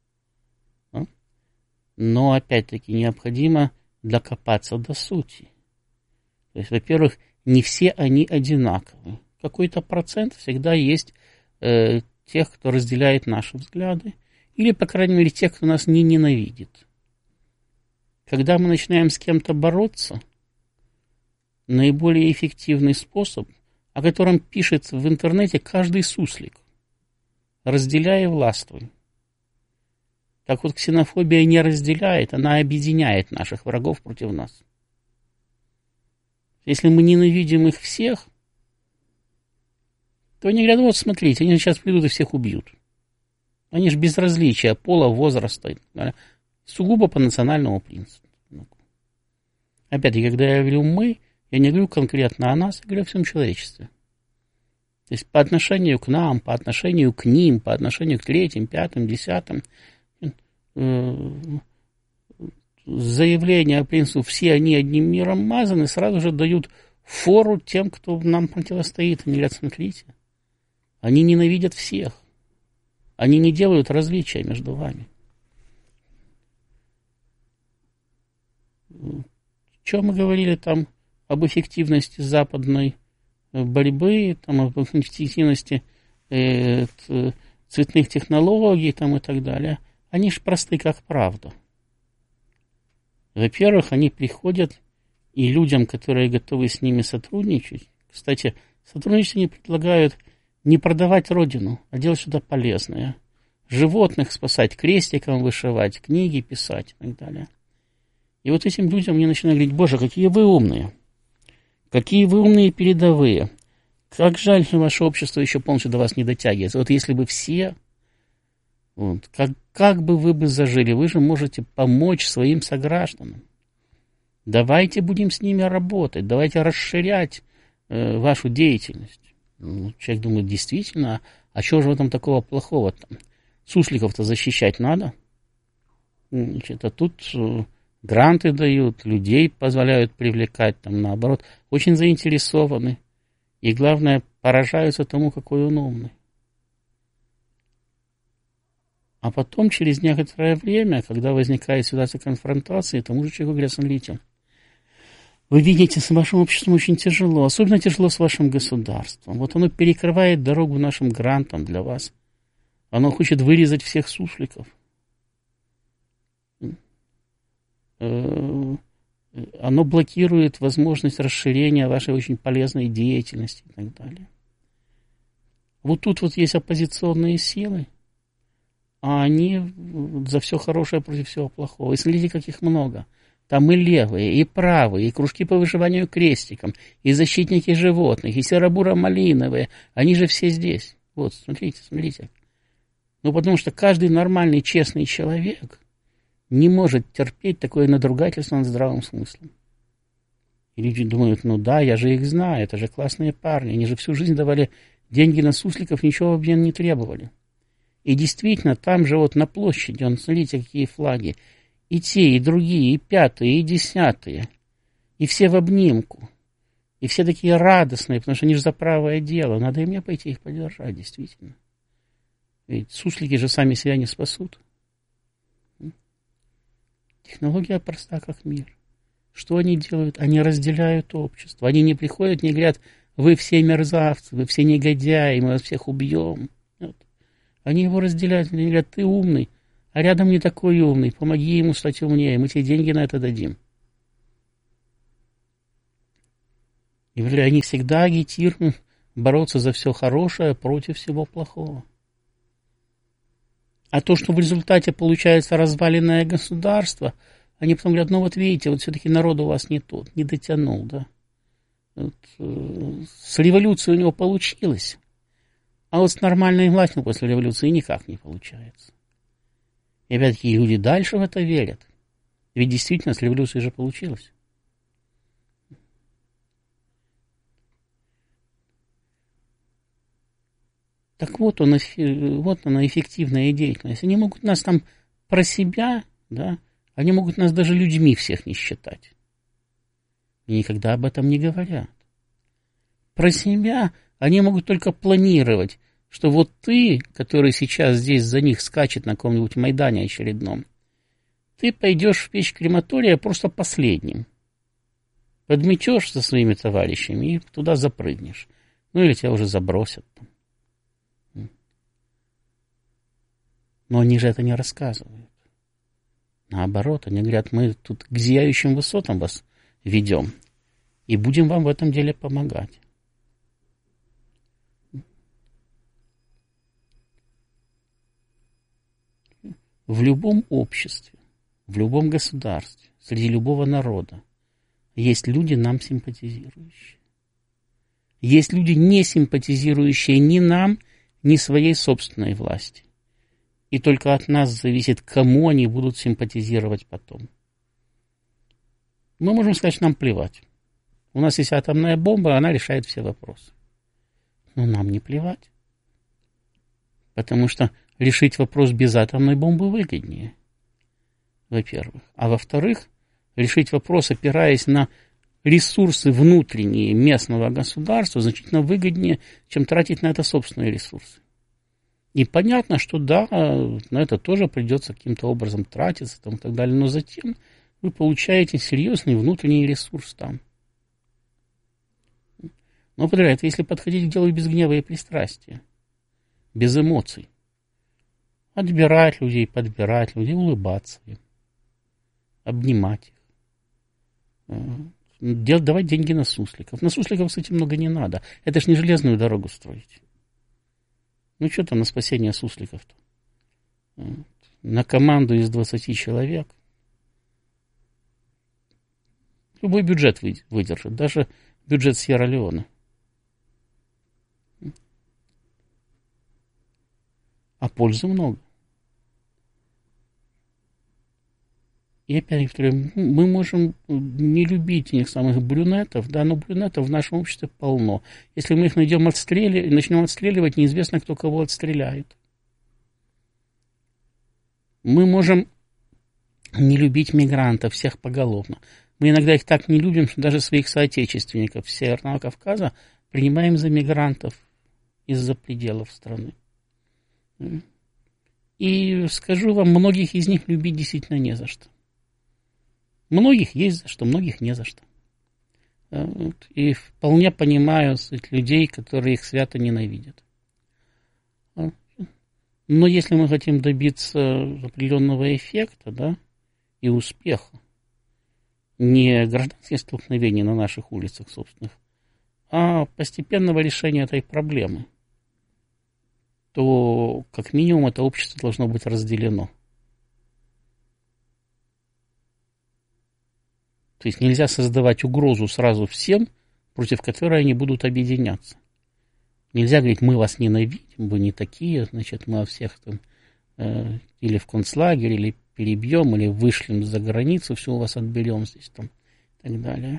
Но, опять-таки, необходимо докопаться до сути. То есть, во-первых, не все они одинаковы. Какой-то процент всегда есть э, тех, кто разделяет наши взгляды, или, по крайней мере, тех, кто нас не ненавидит. Когда мы начинаем с кем-то бороться, наиболее эффективный способ, о котором пишет в интернете каждый суслик: разделяй и властвуй. Так вот, ксенофобия не разделяет, она объединяет наших врагов против нас. Если мы ненавидим их всех, то они говорят: вот смотрите, они сейчас придут и всех убьют. Они же безразличия пола, возраста, сугубо по национальному принципу. Опять-таки, когда я говорю «мы», я не говорю конкретно о нас, я говорю о всем человечестве. То есть по отношению к нам, по отношению к ним, по отношению к третьим, пятым, десятым, заявления о принципе «все они одним миром мазаны» сразу же дают фору тем, кто нам противостоит. Они говорят: смотрите, они ненавидят всех. Они не делают различия между вами. Что мы говорили там об эффективности западной борьбы, там, об эффективности э, цветных технологий там, и так далее. Они же просты, как правда. Во-первых, они приходят и людям, которые готовы с ними сотрудничать. Кстати, сотрудничать они предлагают не продавать родину, а делать что-то полезное. Животных спасать, крестиком вышивать, книги писать и так далее. И вот этим людям мне начинают говорить: боже, какие вы умные. Какие вы умные передовые. Как жаль, что ваше общество еще полностью до вас не дотягивается. Вот если бы все... Вот, как, как бы вы бы зажили, вы же можете помочь своим согражданам. Давайте будем с ними работать, давайте расширять э, вашу деятельность. Ну, человек думает: действительно, а что же в этом такого плохого там? Сусликов-то защищать надо. Значит, а тут э, гранты дают, людей позволяют привлекать, там, наоборот, очень заинтересованы. И главное, поражаются тому, какой он умный. А потом, через некоторое время, когда возникает ситуация конфронтации, тому же человеку говорят: смотрите, вы видите, с вашим обществом очень тяжело, особенно тяжело с вашим государством. Вот оно перекрывает дорогу нашим грантам для вас. Оно хочет вырезать всех сусликов. Оно блокирует возможность расширения вашей очень полезной деятельности и так далее. Вот тут вот есть оппозиционные силы, а они за все хорошее против всего плохого. И смотрите, как их много. Там и левые, и правые, и кружки по вышиванию крестиком, и защитники животных, и серо-буро-малиновые. Они же все здесь. Вот, смотрите, смотрите. Ну, потому что каждый нормальный, честный человек не может терпеть такое надругательство над здравым смыслом. И люди думают: ну да, я же их знаю, это же классные парни. Они же всю жизнь давали деньги на сусликов, ничего в обмен не требовали. И действительно, там же вот на площади, он, смотрите, какие флаги. И те, и другие, и пятые, и десятые. И все в обнимку. И все такие радостные, потому что они же за правое дело. Надо и мне пойти их поддержать, действительно. Ведь суслики же сами себя не спасут. Технология проста, как мир. Что они делают? Они разделяют общество. Они не приходят, не говорят: вы все мерзавцы, вы все негодяи, мы вас всех убьем. Вот. Они его разделяют, они говорят: ты умный, а рядом не такой умный, помоги ему стать умнее, мы тебе деньги на это дадим. И они всегда агитируют бороться за все хорошее против всего плохого. А то, что в результате получается разваленное государство, они потом говорят: ну вот видите, вот все-таки народ у вас не тот, не дотянул, да. Вот, э, с революцией у него получилось, а вот с нормальной властью после революции никак не получается. И опять-таки люди дальше в это верят. Ведь действительно с революцией же получилось. Так вот, он, вот она, эффективная деятельность. Они могут нас там про себя, да, они могут нас даже людьми всех не считать. И никогда об этом не говорят. Про себя они могут только планировать, что вот ты, который сейчас здесь за них скачет на каком-нибудь Майдане очередном, ты пойдешь в печь крематория просто последним. Подметешь со своими товарищами и туда запрыгнешь. Ну или тебя уже забросят там. Но они же это не рассказывают. Наоборот, они говорят: мы тут к зияющим высотам вас ведем и будем вам в этом деле помогать. В любом обществе, в любом государстве, среди любого народа есть люди, нам симпатизирующие. Есть люди, не симпатизирующие ни нам, ни своей собственной власти. И только от нас зависит, кому они будут симпатизировать потом. Мы можем сказать, что нам плевать. У нас есть атомная бомба, она решает все вопросы. Но нам не плевать. Потому что решить вопрос без атомной бомбы выгоднее, во-первых. А во-вторых, решить вопрос, опираясь на ресурсы внутренние местного государства, значительно выгоднее, чем тратить на это собственные ресурсы. И понятно, что да, на это тоже придется каким-то образом тратиться там, и так далее, но затем вы получаете серьезный внутренний ресурс там. Но, повторяю, это если подходить к делу без гнева и пристрастия, без эмоций. Отбирать людей, подбирать людей, улыбаться им, обнимать их, давать деньги на сусликов. На сусликов, кстати, много не надо. Это ж не железную дорогу строить. Ну, что там на спасение сусликов-то? На команду из двадцати человек любой бюджет выдержит, даже бюджет Сьерра-Леоне. А пользы много. И опять повторяю, мы можем не любить этих самых брюнетов, да, но брюнетов в нашем обществе полно. Если мы их найдем отстреливать, начнем отстреливать, неизвестно, кто кого отстреляет. Мы можем не любить мигрантов, всех поголовно. Мы иногда их так не любим, что даже своих соотечественников с Северного Кавказа принимаем за мигрантов из-за пределов страны. И скажу вам, многих из них любить действительно не за что. Многих есть за что, многих не за что. И вполне понимаю людей, которые их свято ненавидят. Но если мы хотим добиться определенного эффекта, да, и успеха, не гражданских столкновений на наших улицах собственных, а постепенного решения этой проблемы, то как минимум это общество должно быть разделено. То есть нельзя создавать угрозу сразу всем, против которой они будут объединяться. Нельзя говорить: мы вас ненавидим, вы не такие, значит, мы всех там э, или в концлагерь, или перебьем, или вышлем за границу, все у вас отберем здесь там, и так далее.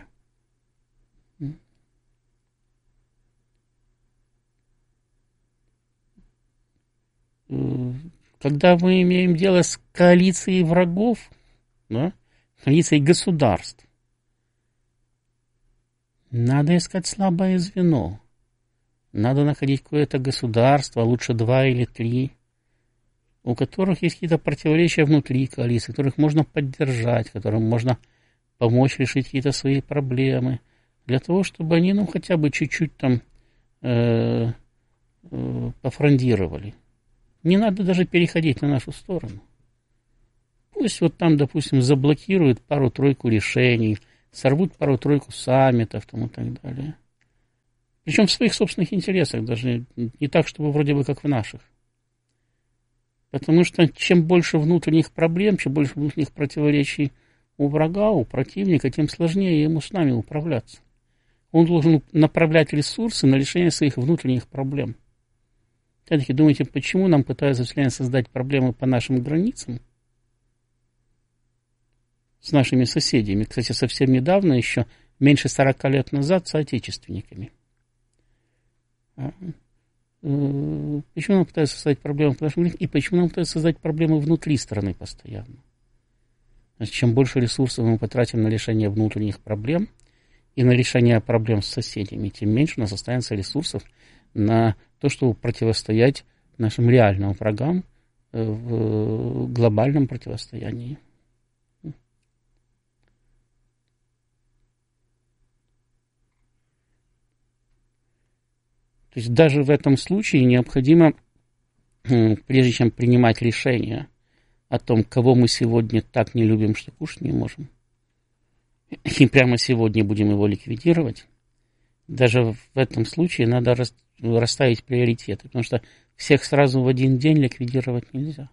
Когда мы имеем дело с коалицией врагов, да, коалицией государств, надо искать слабое звено. Надо находить какое-то государство, а лучше два или три, у которых есть какие-то противоречия внутри коалиции, которых можно поддержать, которым можно помочь решить какие-то свои проблемы, для того, чтобы они, ну, хотя бы чуть-чуть там э, э, пофрондировали. Не надо даже переходить на нашу сторону. Пусть вот там, допустим, заблокируют пару-тройку решений, сорвут пару-тройку саммитов там, и так далее. Причем в своих собственных интересах, даже не так, чтобы вроде бы как в наших. Потому что чем больше внутренних проблем, чем больше внутренних противоречий у врага, у противника, тем сложнее ему с нами управляться. Он должен направлять ресурсы на решение своих внутренних проблем. Опять-таки, думаете, почему нам пытаются все время создать проблемы по нашим границам с нашими соседями? Кстати, совсем недавно, еще меньше сорока лет назад, соотечественниками. Почему нам пытаются создать проблемы по нашим границам? И почему нам пытаются создать проблемы внутри страны постоянно? Значит, чем больше ресурсов мы потратим на решение внутренних проблем и на решение проблем с соседями, тем меньше у нас останется ресурсов на то, чтобы противостоять нашим реальным врагам в глобальном противостоянии. То есть даже в этом случае необходимо, прежде чем принимать решение о том, кого мы сегодня так не любим, что кушать не можем, и прямо сегодня будем его ликвидировать, даже в этом случае надо расставить приоритеты, потому что всех сразу в один день ликвидировать нельзя.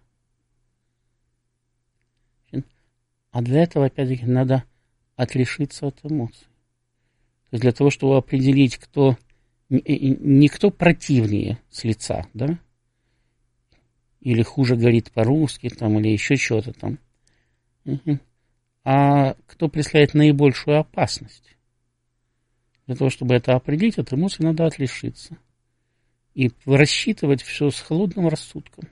А для этого, опять-таки, надо отрешиться от эмоций. То есть для того, чтобы определить, кто не кто противнее с лица, да, или хуже говорит по-русски, там, или еще что-то там, а кто представляет наибольшую опасность. Для того, чтобы это определить, от эмоций надо отрешиться. И рассчитывать все с холодным рассудком.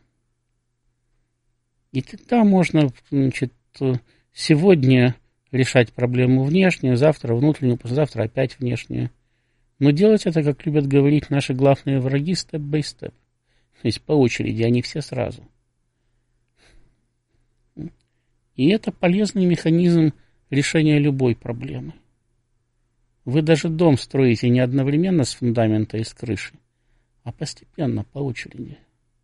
И тогда можно, значит, сегодня решать проблему внешнюю, завтра внутреннюю, послезавтра опять внешнюю. Но делать это, как любят говорить наши главные враги, степ-бай-степ. То есть по очереди, а не все сразу. И это полезный механизм решения любой проблемы. Вы даже дом строите не одновременно с фундамента и с крыши, а постепенно, по очереди.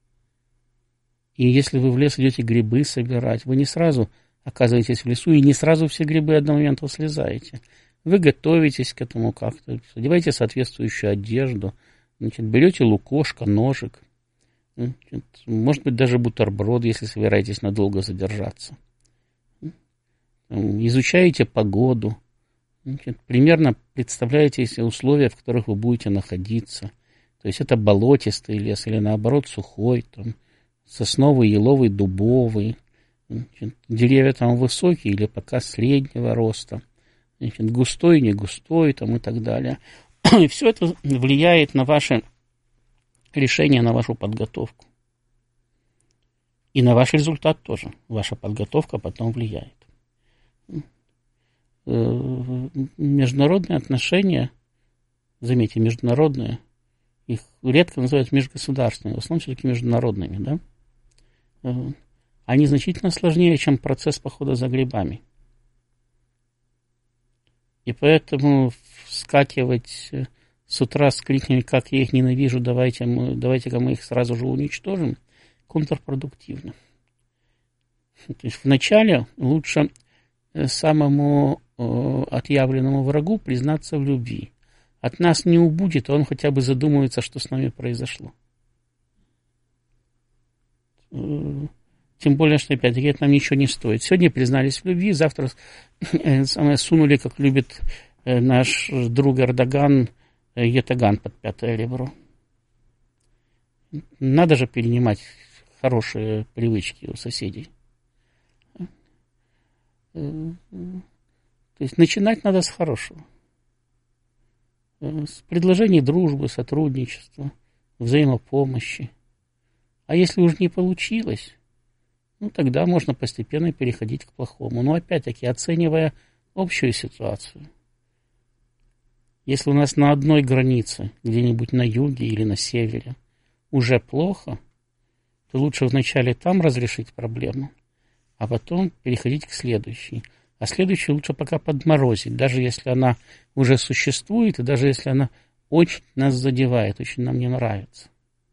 И если вы в лес идете грибы собирать, вы не сразу оказываетесь в лесу и не сразу все грибы одномоментно срезаете. Вы готовитесь к этому как-то, одеваете соответствующую одежду, значит, берете лукошко, ножик, значит, может быть, даже бутерброд, если собираетесь надолго задержаться. Изучаете погоду, значит, примерно представляете себе условия, в которых вы будете находиться. То есть это болотистый лес или, наоборот, сухой, там, сосновый, еловый, дубовый. Значит, деревья там высокие или пока среднего роста. Значит, густой, не густой, там, и так далее. И все это влияет на ваше решение, на вашу подготовку. И на ваш результат тоже. Ваша подготовка потом влияет. Международные отношения, заметьте, международные, их редко называют межгосударственными, в основном все-таки международными, да? Они значительно сложнее, чем процесс похода за грибами. И поэтому вскакивать с утра с криками, как я их ненавижу, давайте мы, давайте-ка мы их сразу же уничтожим, контрпродуктивно. То есть вначале лучше самому э, отъявленному врагу признаться в любви. От нас не убудет, а он хотя бы задумается, что с нами произошло. Э, тем более, что, опять-таки, это нам ничего не стоит. Сегодня признались в любви, завтра э, самое, сунули, как любит э, наш друг Эрдоган, э, ятаган под пятое ребро. Надо же перенимать хорошие привычки у соседей. То есть начинать надо с хорошего. С предложений дружбы, сотрудничества, взаимопомощи. А если уж не получилось, ну тогда можно постепенно переходить к плохому. Но опять-таки оценивая общую ситуацию. Если у нас на одной границе, где-нибудь на юге или на севере, уже плохо, то лучше вначале там разрешить проблему, а потом переходить к следующей. а следующую лучше пока подморозить, даже если она уже существует, и даже если она очень нас задевает, очень нам не нравится.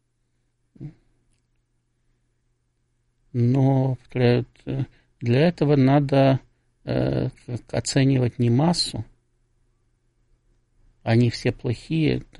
Но для, для этого надо э, оценивать не массу, они все плохие,